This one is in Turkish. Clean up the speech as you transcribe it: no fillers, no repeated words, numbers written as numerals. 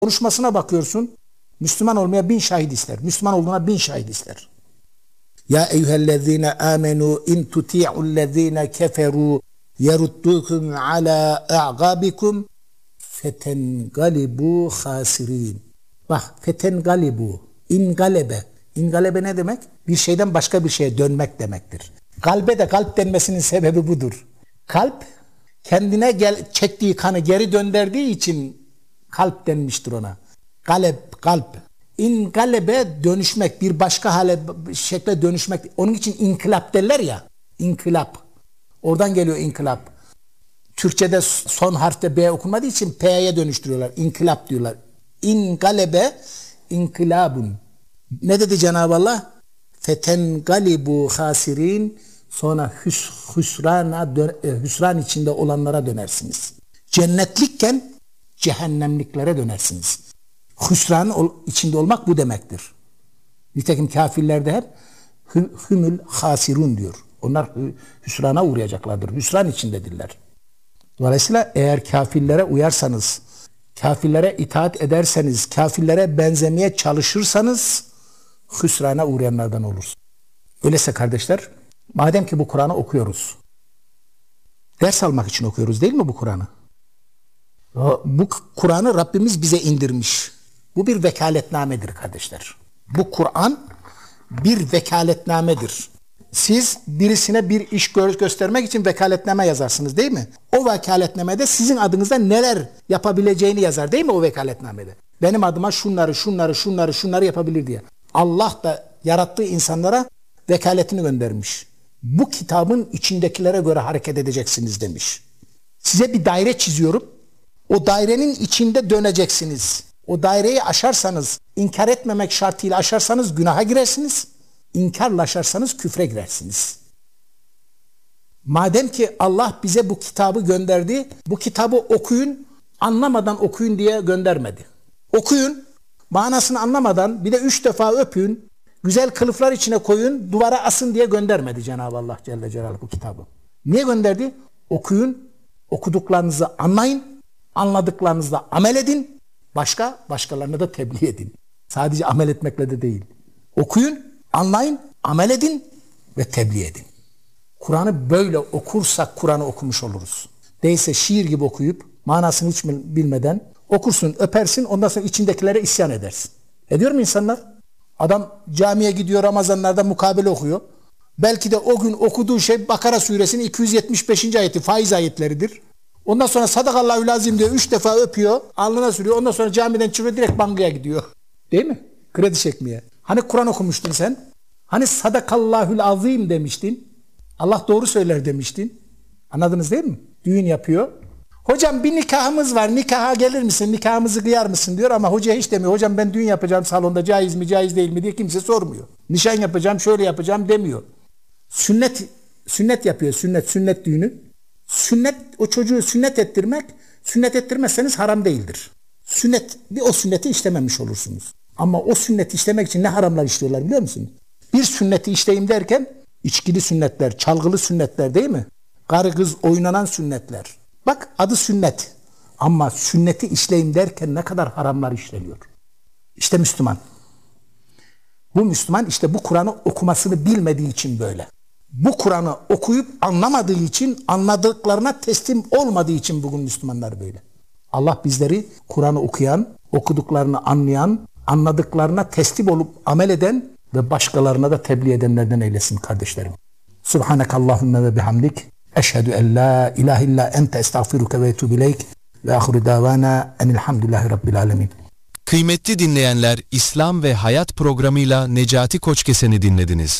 Konuşmasına bakıyorsun. Müslüman olmaya 1000 şahit ister. Müslüman olduğuna 1000 şahit ister. Ya eyyühellezine amenu in tuti'ullezine keferu yeruddukum ala a'gabikum fetengalibu hasirin. Bak, fetengalibu, ingalebe. İngalebe ne demek? Bir şeyden başka bir şeye dönmek demektir. Kalbe de kalp denmesinin sebebi budur. Kalp kendine çektiği kanı geri döndürdüğü için kalp denmiştir ona. Kalp. İngalebe dönüşmek, bir başka hale, şekle dönüşmek. Onun için inkılap derler ya. İnkılap. Oradan geliyor inkılap. Türkçe'de son harfte B okunmadığı için P'ye dönüştürüyorlar. İnkılap diyorlar. İngalebe, inkılabun. Ne dedi Cenab-ı Allah? Fetengalibu hasirin. Sonra hüsran içinde olanlara dönersiniz. Cennetlikken cehennemliklere dönersiniz. Hüsran içinde olmak bu demektir. Nitekim kafirlerde hep hümül hasirun diyor. Onlar hüsrana uğrayacaklardır. Hüsran içindedirler. Dolayısıyla eğer kafirlere uyarsanız, kafirlere itaat ederseniz, kafirlere benzemeye çalışırsanız hüsrana uğrayanlardan olursunuz. Öyleyse kardeşler, madem ki bu Kur'an'ı okuyoruz, ders almak için okuyoruz değil mi bu Kur'an'ı? Bu Kur'an'ı Rabbimiz bize indirmiş. Bu bir vekaletnamedir kardeşler. Bu Kur'an bir vekaletnamedir. Siz birisine bir iş göstermek için vekaletname yazarsınız değil mi? O vekaletnamede sizin adınıza neler yapabileceğini yazar değil mi o vekaletnamede? Benim adıma şunları yapabilir diye. Allah da yarattığı insanlara vekaletini göndermiş. Bu kitabın içindekilere göre hareket edeceksiniz demiş. Size bir daire çiziyorum. O dairenin içinde döneceksiniz. O daireyi aşarsanız, inkar etmemek şartıyla aşarsanız günaha girersiniz. İnkarla aşarsanız küfre girersiniz. Madem ki Allah bize bu kitabı gönderdi, bu kitabı okuyun, anlamadan okuyun diye göndermedi. Okuyun, manasını anlamadan bir de 3 defa öpün, güzel kılıflar içine koyun, duvara asın diye göndermedi Cenab-ı Allah Celle Celaluhu bu kitabı. Niye gönderdi? Okuyun, okuduklarınızı anlayın, anladıklarınızla amel edin, başkalarına da tebliğ edin. Sadece amel etmekle de değil. Okuyun, anlayın, amel edin ve tebliğ edin. Kur'an'ı böyle okursak Kur'an'ı okumuş oluruz. Değilse şiir gibi okuyup manasını hiç bilmeden okursun, öpersin, ondan sonra içindekilere isyan edersin. Ediyor mu insanlar? Adam camiye gidiyor, Ramazanlarda mukabele okuyor. Belki de o gün okuduğu şey Bakara suresinin 275. ayeti, faiz ayetleridir. Ondan sonra sadakallahülazim diyor, 3 defa öpüyor, alnına sürüyor, ondan sonra camiden çıkıyor, direkt bankaya gidiyor. Değil mi? Kredi çekmeye. Hani Kur'an okumuştun sen? Hani sadakallahülazim demiştin? Allah doğru söyler demiştin. Anladınız değil mi? Düğün yapıyor. Hocam bir nikahımız var, nikaha gelir misin, nikahımızı kıyar mısın diyor ama hoca hiç demiyor. Hocam ben düğün yapacağım salonda, caiz mi caiz değil mi diye kimse sormuyor. Nişan yapacağım, şöyle yapacağım demiyor. Sünnet yapıyor, sünnet düğünü. Sünnet, o çocuğu sünnet ettirmezseniz haram değildir. O sünneti işlememiş olursunuz. Ama o sünneti işlemek için ne haramlar işliyorlar biliyor musunuz? Bir sünneti işleyeyim derken içkili sünnetler, çalgılı sünnetler değil mi? Karı kız oynanan sünnetler. Bak adı sünnet. Ama sünneti işleyeyim derken ne kadar haramlar işleniyor. İşte Müslüman. Bu Müslüman işte bu Kur'an'ı okumasını bilmediği için böyle. Bu Kur'an'ı okuyup anlamadığı için, anladıklarına teslim olmadığı için bugün Müslümanlar böyle. Allah bizleri Kur'an'ı okuyan, okuduklarını anlayan, anladıklarına teslim olup amel eden ve başkalarına da tebliğ edenlerden eylesin kardeşlerim. Subhanakallahümme ve bihamdik. Eşhedü en la ilahe illa ente estağfiruke ve etûbü ileyk ve ahiru davana enilhamdülillahi rabbil alemin. Kıymetli dinleyenler, İslam ve Hayat programıyla Necati Koçkesen'i dinlediniz.